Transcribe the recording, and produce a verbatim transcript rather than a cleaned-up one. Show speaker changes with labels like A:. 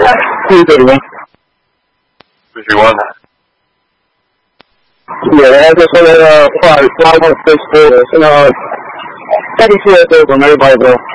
A: two thirty-one.
B: two thirty-one.
A: Yeah, I just want to uh, five, five, one, six, four. You know, second tier from everybody, bro.